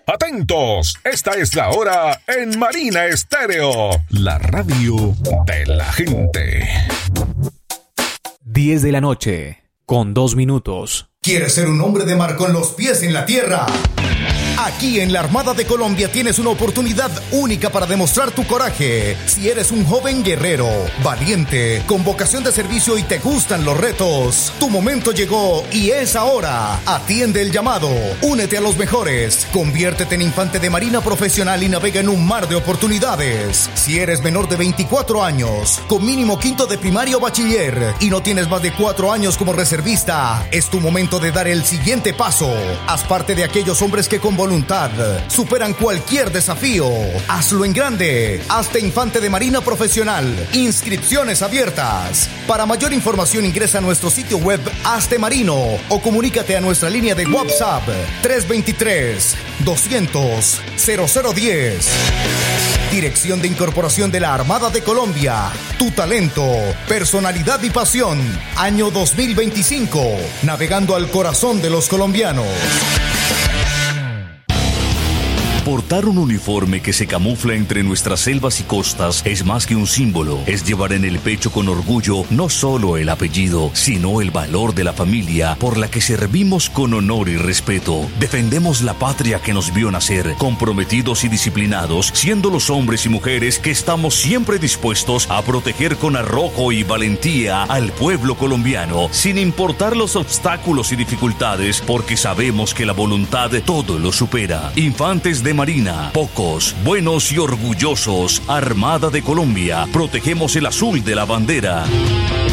Atentos, esta es la hora en Marina Estéreo, la radio de la gente. 10 de la noche, con 2 minutos. ¿Quieres ser un hombre de mar con los pies en la tierra? Aquí en la Armada de Colombia tienes una oportunidad única para demostrar tu coraje. Si eres un joven guerrero, valiente, con vocación de servicio y te gustan los retos, tu momento llegó y es ahora. Atiende el llamado, únete a los mejores, conviértete en infante de marina profesional y navega en un mar de oportunidades. Si eres menor de 24 años, con mínimo quinto de primaria o bachiller y no tienes más de 4 años como reservista, es tu momento de dar el siguiente paso. Haz parte de aquellos hombres que con voluntad superan cualquier desafío. Hazlo en grande. Hazte infante de marina profesional. Inscripciones abiertas. Para mayor información ingresa a nuestro sitio web Hazte Marino o comunícate a nuestra línea de WhatsApp 323-200-0010. Dirección de Incorporación de la Armada de Colombia. Tu talento, personalidad y pasión. Año 2025. Navegando al corazón de los colombianos. Portar un uniforme que se camufla entre nuestras selvas y costas es más que un símbolo, es llevar en el pecho con orgullo no solo el apellido, sino el valor de la familia por la que servimos con honor y respeto. Defendemos la patria que nos vio nacer, comprometidos y disciplinados, siendo los hombres y mujeres que estamos siempre dispuestos a proteger con arrojo y valentía al pueblo colombiano, sin importar los obstáculos y dificultades, porque sabemos que la voluntad todo lo supera. Infantes de Marina, pocos, buenos y orgullosos. Armada de Colombia, protegemos el azul de la bandera.